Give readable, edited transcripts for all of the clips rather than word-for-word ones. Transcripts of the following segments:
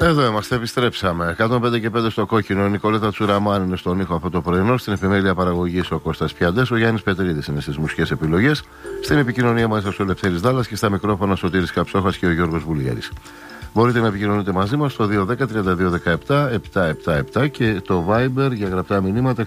Εδώ είμαστε, επιστρέψαμε. 105 και 5 στο κόκκινο. Η Νικολέτα Τσουραμάν είναι στον ήχο αυτό το πρωινό. Στην επιμέλεια παραγωγής ο Κώστας Πιαντές. Ο Γιάννης Πετρίδης είναι στις μουσικές επιλογές. Στην επικοινωνία μαζί ο Ελευθέρης Δάλλας και στα μικρόφωνα Σωτήρης Καψόχας και ο Γιώργος Βουλιέρης. Μπορείτε να επικοινωνείτε μαζί μας στο 210-3217-777 και το Viber για γραπτά μηνύματα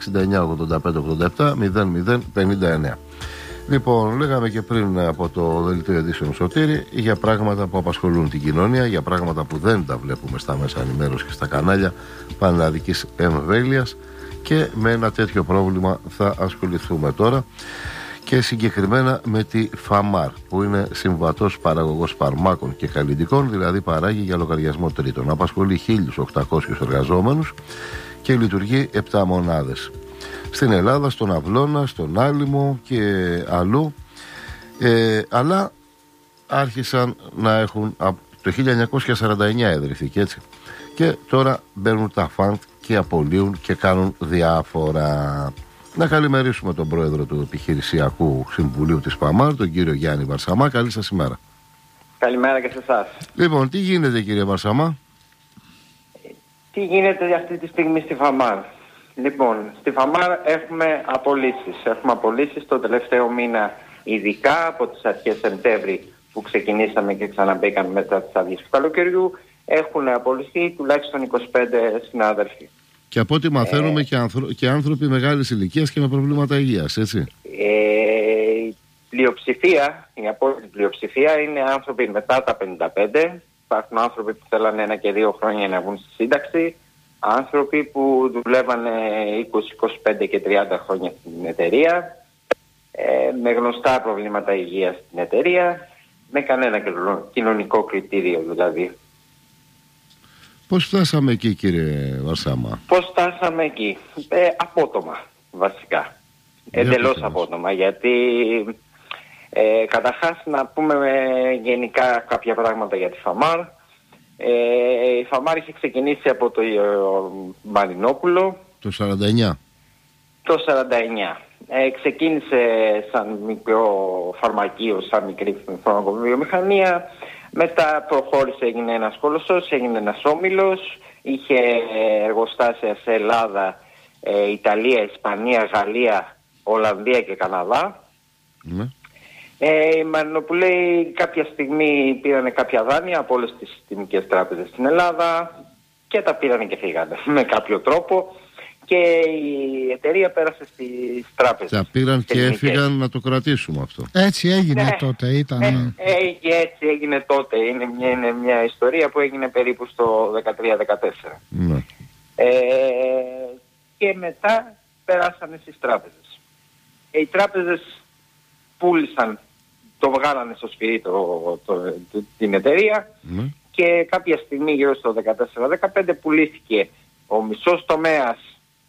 69-85-87-00-59. Λοιπόν, λέγαμε και πριν από το δελτίο ειδήσεων Σωτήρη για πράγματα που απασχολούν την κοινωνία, για πράγματα που δεν τα βλέπουμε στα μέσα ενημέρωσης και στα κανάλια πανελλαδικής εμβέλειας, και με ένα τέτοιο πρόβλημα θα ασχοληθούμε τώρα, και συγκεκριμένα με τη ΦΑΜΑΡ, που είναι συμβατός παραγωγός φαρμάκων και καλλυντικών, δηλαδή παράγει για λογαριασμό τρίτων. Απασχολεί 1.800 εργαζόμενους και λειτουργεί 7 μονάδες. Στην Ελλάδα, στον Αυλώνα, στον Άλυμο και αλλού, αλλά άρχισαν να έχουν, το 1949 ιδρυθήκε, έτσι, και τώρα μπαίνουν τα φαντ και απολύουν και κάνουν διάφορα. Να καλημερίσουμε τον πρόεδρο του Επιχειρησιακού Συμβουλίου της ΦΑΜΑΡ, τον κύριο Γιάννη Βαρσαμά. Καλή σας ημέρα. Καλημέρα και σε εσάς. Λοιπόν, τι γίνεται, κύριε Βαρσαμά? Τι γίνεται αυτή τη στιγμή στη ΦΑΜΑΡ? Λοιπόν, στη ΦΑΜΑΡ έχουμε απολύσεις. Έχουμε απολύσεις το τελευταίο μήνα, ειδικά από τις αρχές Σεπτέμβρη που ξεκινήσαμε και ξαναμπήκαμε μετά τις άδειες του καλοκαιριού. Έχουν απολυθεί τουλάχιστον 25 συνάδελφοι. Και από ό,τι μαθαίνουμε και άνθρωποι μεγάλης ηλικίας και με προβλήματα υγείας, έτσι. Η απόλυτη πλειοψηφία είναι άνθρωποι μετά τα 55. Υπάρχουν άνθρωποι που θέλανε 1 και 2 χρόνια να βγουν στη σύνταξη. Άνθρωποι που δουλεύανε 20, 25 και 30 χρόνια στην εταιρεία, με γνωστά προβλήματα υγείας στην εταιρεία, με κανένα κοινωνικό κριτήριο δηλαδή. Πώς φτάσαμε εκεί, κύριε Βαρσάμα? Πώς φτάσαμε εκεί? Απότομα βασικά. Εντελώς απότομα, γιατί καταρχάς να πούμε γενικά κάποια πράγματα για τη ΦΑΜΑΡ. Η ΦΑΜΑΡ είχε ξεκινήσει από το Μαρινόπουλο το 49. Ξεκίνησε σαν μικρό φαρμακείο, σαν μικρή φαρμακοβιομηχανία. Μετά προχώρησε, έγινε ένας κολοσσός, έγινε ένας όμιλος. Είχε εργοστάσια σε Ελλάδα, Ιταλία, Ισπανία, Γαλλία, Ολλανδία και Καναδά. Οι Μαρινοπουλαίοι κάποια στιγμή πήρανε κάποια δάνεια από όλες τις συστημικές τράπεζες στην Ελλάδα και τα πήρανε και φύγανε με κάποιο τρόπο, και η εταιρεία πέρασε στις τράπεζες. Τα πήραν και έφυγαν, να το κρατήσουμε αυτό. Έτσι έγινε τότε, ήταν. Έτσι έγινε τότε. Είναι μια ιστορία που έγινε περίπου στο 13-14. Ναι. Και μετά περάσανε στις τράπεζες. Οι τράπεζες πούλησαν, το βγάλανε στο σφυρί την εταιρεία, και κάποια στιγμή γύρω στο 14-15 πουλήθηκε ο μισός τομέας